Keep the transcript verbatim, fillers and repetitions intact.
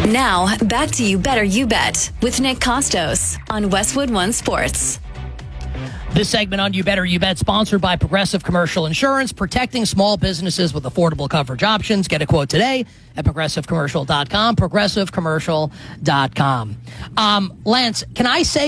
Now, back to You Better You Bet with Nick Costos on Westwood One Sports. This segment on You Better You Bet, sponsored by Progressive Commercial Insurance, protecting small businesses with affordable coverage options. Get a quote today at progressive commercial dot com, progressive commercial dot com. Um, Lance, can I say